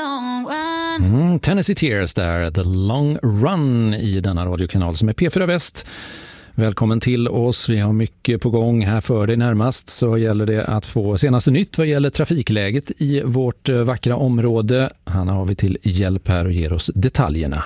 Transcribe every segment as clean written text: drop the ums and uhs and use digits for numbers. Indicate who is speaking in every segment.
Speaker 1: long run.
Speaker 2: Tennessee Tears där, The Long Run i denna radiokanal som är P4 Väst. Välkommen till oss, vi har mycket på gång här för dig. Närmast så gäller det att få senaste nytt vad gäller trafikläget i vårt vackra område. Han har vi till hjälp här och ger oss detaljerna.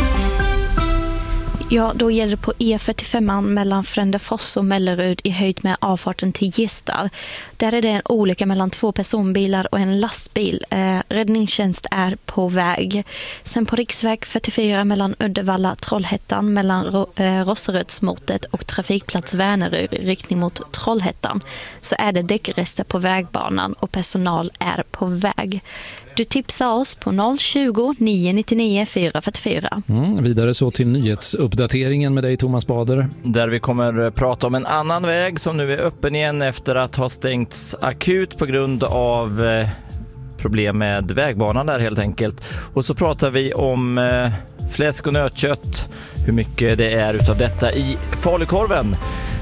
Speaker 3: Ja, då gäller det på E45 mellan Frändefors och Mellerud i höjd med avfarten till Gistar. Där är det en olycka mellan 2 personbilar och en lastbil. Räddningstjänst är på väg. Sen på riksväg 44 mellan Uddevalla, Trollhättan, mellan Rosserödsmotet och trafikplats Värnerö i riktning mot Trollhättan så är det däckrester på vägbanan och personal är på väg. Du tipsar oss på 020-999 444.
Speaker 2: Vidare så till nyhetsuppdateringen med dig Thomas Bader.
Speaker 4: Där vi kommer prata om en annan väg som nu är öppen igen efter att ha stängts akut på grund av problem med vägbanan där helt enkelt. Och så pratar vi om fläsk och nötkött, hur mycket det är utav detta i falukorven.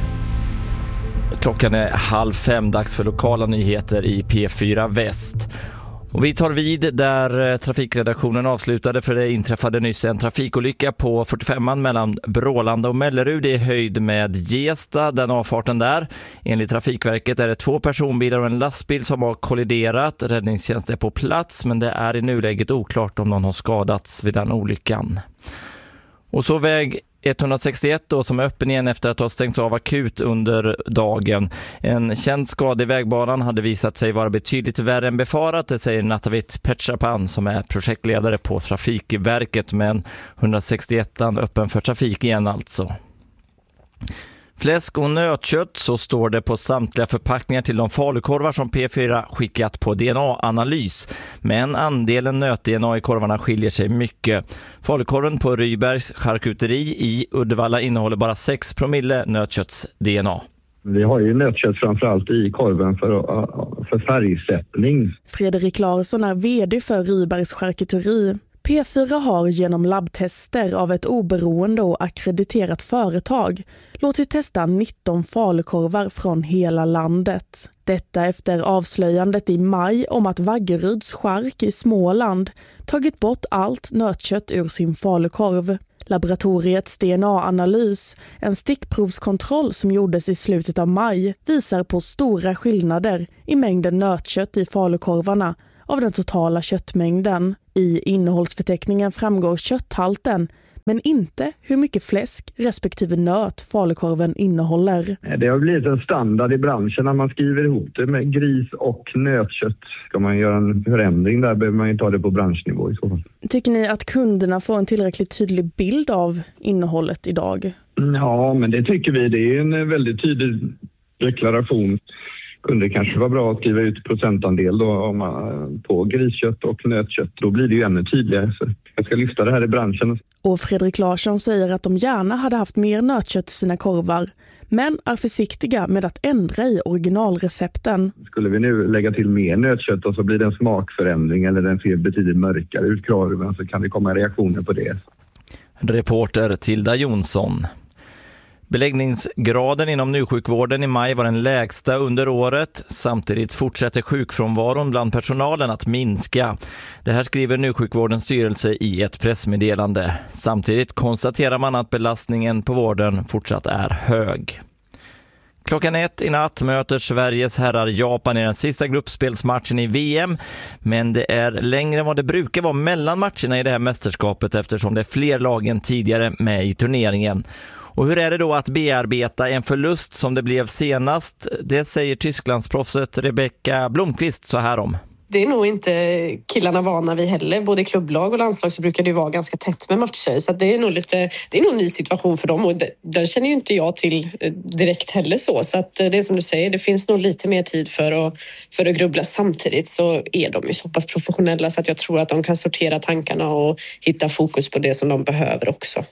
Speaker 4: Klockan är 4:30, dags för lokala nyheter i P4 Väst. Och vi tar vid där trafikredaktionen avslutade för det inträffade nyss en trafikolycka på 45an mellan Brålanda och Mellerud i höjd med Gesta, den avfarten där. Enligt Trafikverket är det 2 personbilar och en lastbil som har kolliderat. Räddningstjänst är på plats men det är i nuläget oklart om någon har skadats vid den olyckan. Och så väg 161 då, som är öppen igen efter att ha stängts av akut under dagen. En känd skada i vägbanan hade visat sig vara betydligt värre än befarat, det säger Natavit Petchapan som är projektledare på Trafikverket, men 161an öppen för trafik igen alltså. Fläsk och nötkött, så står det på samtliga förpackningar till de falukorvar som P4 skickat på DNA-analys. Men andelen nöt-DNA i korvarna skiljer sig mycket. Falukorven på Rybergs charkuteri i Uddevalla innehåller bara 6 promille nötkötts-DNA.
Speaker 5: Vi har ju nötkött framförallt i korven för färgsättning.
Speaker 6: Fredrik Larsson är vd för Rybergs charkuteri. P4 har genom labbtester av ett oberoende och akkrediterat företag låtit testa 19 falukorvar från hela landet. Detta efter avslöjandet i maj om att Vaggeryds chark i Småland tagit bort allt nötkött ur sin falukorv. Laboratoriets DNA-analys, en stickprovskontroll som gjordes i slutet av maj, visar på stora skillnader i mängden nötkött i falukorvarna av den totala köttmängden. I innehållsförteckningen framgår kötthalten, men inte hur mycket fläsk respektive nöt falukorven innehåller.
Speaker 5: Det har blivit en standard i branschen när man skriver ihop det med gris och nötkött. Ska man göra en förändring där behöver man ju ta det på branschnivå i så fall.
Speaker 6: Tycker ni att kunderna får en tillräckligt tydlig bild av innehållet idag?
Speaker 5: Ja, men det tycker vi. Det är en väldigt tydlig deklaration. Kunde kanske vara bra att skriva ut procentandel då, på griskött och nötkött. Då blir det ju ännu tydligare. Så jag ska lyfta det här i branschen.
Speaker 6: Och Fredrik Larsson säger att de gärna hade haft mer nötkött i sina korvar, men är försiktiga med att ändra i originalrecepten. Skulle vi nu lägga till mer nötkött och så blir det en smakförändring eller den ser betydligt mörkare ut korven, så kan det komma reaktioner på det.
Speaker 4: Reporter Tilda Jonsson. Beläggningsgraden inom nysjukvården i maj var den lägsta under året. Samtidigt fortsätter sjukfrånvaron bland personalen att minska. Det här skriver nysjukvårdens styrelse i ett pressmeddelande. Samtidigt konstaterar man att belastningen på vården fortsatt är hög. 1:00 i natt möter Sveriges herrar Japan i den sista gruppspelsmatchen i VM. Men det är längre än vad det brukar vara mellan matcherna i det här mästerskapet eftersom det är fler lag än tidigare med i turneringen. Och hur är det då att bearbeta en förlust som det blev senast? Det säger Tysklandsproffset Rebecka Blomqvist så här om.
Speaker 7: Det är nog inte killarna vana vid heller. Både i klubblag och landslag så brukar det vara ganska tätt med matcher. Så det är nog en ny situation för dem. Och den känner ju inte jag till direkt heller så. Att det är som du säger, det finns nog lite mer tid för att grubbla. Samtidigt så är de ju så pass professionella så att jag tror att de kan sortera tankarna och hitta fokus på det som de behöver också.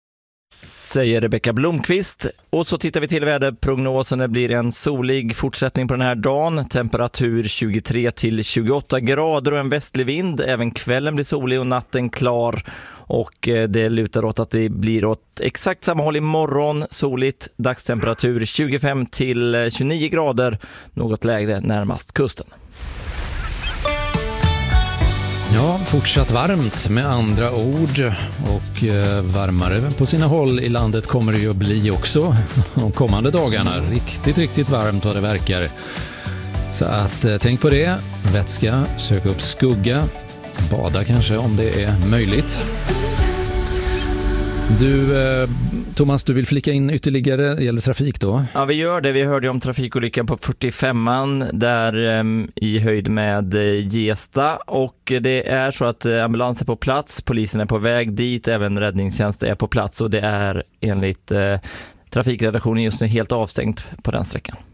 Speaker 4: Säger Rebecka Blomqvist. Och så tittar vi till väderprognosen. Det blir en solig fortsättning på den här dagen. Temperatur 23 till 28 grader och en västlig vind. Även kvällen blir solig och natten klar. Och det lutar åt att det blir åt exakt samma håll imorgon. Soligt, dagstemperatur 25 till 29 grader. Något lägre närmast kusten.
Speaker 2: Ja, fortsatt varmt med andra ord, och varmare på sina håll i landet kommer det ju att bli också de kommande dagarna. Riktigt varmt vad det verkar. Så att tänk på det. Vätska, sök upp skugga, bada kanske om det är möjligt. Du, Thomas, du vill flika in ytterligare, det gäller trafik då?
Speaker 4: Ja, vi gör det. Vi hörde om trafikolyckan på 45an där i höjd med Gesta, och det är så att ambulans är på plats, polisen är på väg dit, även räddningstjänst är på plats, och det är enligt trafikredaktionen just nu helt avstängt på den sträckan.